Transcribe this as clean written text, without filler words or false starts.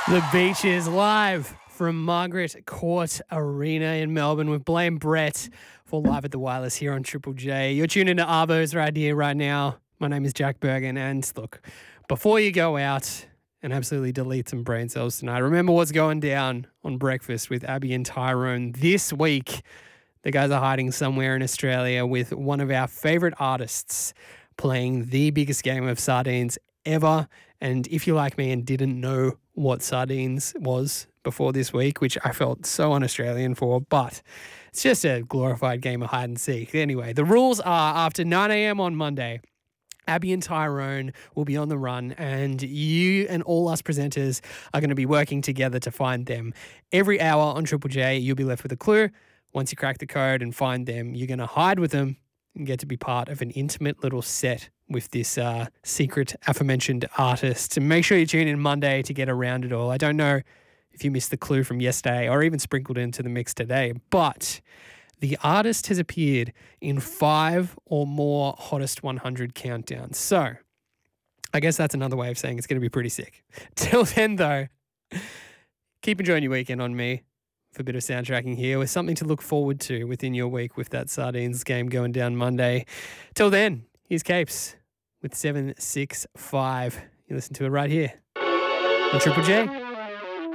The Beach is live from Margaret Court Arena in Melbourne with Blaine Brett for Live at the Wireless here on Triple J. You're tuned into Arvo's right here, right now. My name is Jack Bergen, and look, before you go out and absolutely delete some brain cells tonight, remember what's going down on Breakfast with Abby and Tyrone this week. The guys are hiding somewhere in Australia with one of our favourite artists playing the biggest game of sardines ever. And if you're like me and didn't know what sardines was before this week, which I felt so un-Australian for, but it's just a glorified game of hide and seek. Anyway, the rules are after 9 a.m. on Monday, Abby and Tyrone will be on the run, and you and all us presenters are going to be working together to find them. Every hour on Triple J, you'll be left with a clue. Once you crack the code and find them, you're going to hide with them and get to be part of an intimate little set with this secret aforementioned artist. And make sure you tune in Monday to get around it all. I don't know if you missed the clue from yesterday or even sprinkled into the mix today, but the artist has appeared in 5 or more Hottest 100 countdowns. So I guess that's another way of saying it's going to be pretty sick. Till then, though, keep enjoying your weekend on me for a bit of soundtracking here with something to look forward to within your week with that Sardines game going down Monday. Till then, here's Capes with 765. You listen to it right here on Triple J.